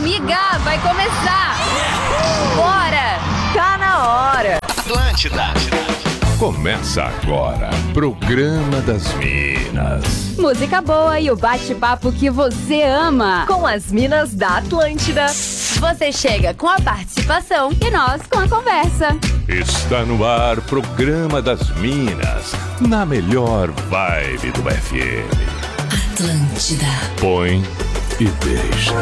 amiga, vai começar! Bora! Tá na hora! Atlântida. Começa agora, Programa das Minas. Música boa e o bate-papo que você ama. Com as minas da Atlântida. Você chega com a participação e nós com a conversa. Está no ar, Programa das Minas, na melhor vibe do FM. Atlântida. Põe e deixa.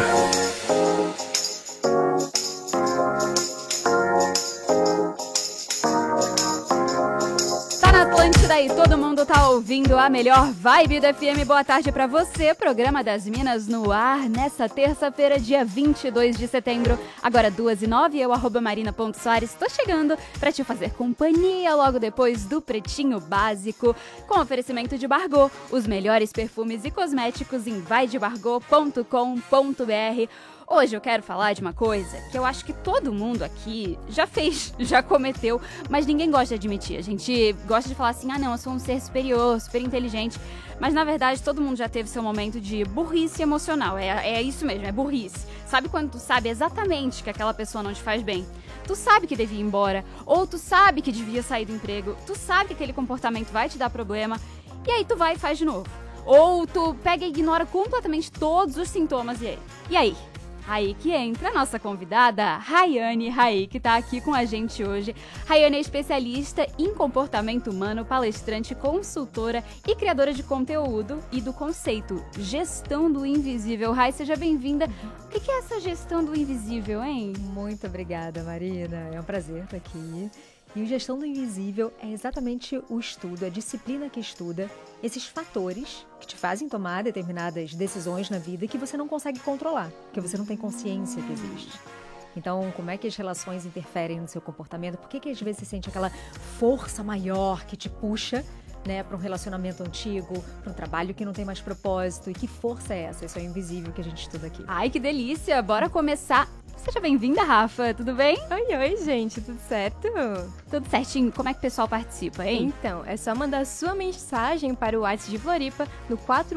Atlântida e todo mundo tá ouvindo a melhor vibe do FM. Boa tarde pra você, Programa das Minas no ar, nessa terça-feira, dia 22 de setembro, agora 2h09, eu, @marina.soares, tô chegando pra te fazer companhia logo depois do Pretinho Básico, com oferecimento de Bargô, os melhores perfumes e cosméticos em vaidebargô.com.br. Hoje eu quero falar de uma coisa que eu acho que todo mundo aqui já fez, já cometeu, mas ninguém gosta de admitir. A gente gosta de falar assim, não, eu sou um ser superior, super inteligente, mas na verdade todo mundo já teve seu momento de burrice emocional, é isso mesmo, é burrice. Sabe quando tu sabe exatamente que aquela pessoa não te faz bem? Tu sabe que devia ir embora, ou tu sabe que devia sair do emprego, tu sabe que aquele comportamento vai te dar problema, e aí tu vai e faz de novo. Ou tu pega e ignora completamente todos os sintomas e aí? Aí que entra a nossa convidada, Rayane Raí, que tá aqui com a gente hoje. Rayane é especialista em comportamento humano, palestrante, consultora e criadora de conteúdo e do conceito Gestão do Invisível. Ray, seja bem-vinda. O que é essa gestão do invisível, hein? Muito obrigada, Marina. É um prazer estar aqui. E o Gestão do Invisível é exatamente o estudo, a disciplina que estuda esses fatores que te fazem tomar determinadas decisões na vida que você não consegue controlar, que você não tem consciência que existe. Então, como é que as relações interferem no seu comportamento? Por que às vezes você sente aquela força maior que te puxa, né, para um relacionamento antigo, para um trabalho que não tem mais propósito? E que força é essa? Esse é o invisível que a gente estuda aqui. Ai, que delícia! Bora começar. Seja bem-vinda, Rafa. Tudo bem? Oi, gente. Tudo certo? Tudo certinho. Como é que o pessoal participa, hein? Então, é só mandar sua mensagem para o WhatsApp de Floripa no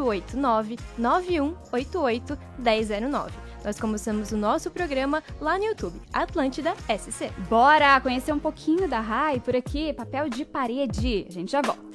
489-9188-1009. Nós começamos o nosso programa lá no YouTube, Atlântida SC. Bora conhecer um pouquinho da Ray por aqui, papel de parede. A gente já volta.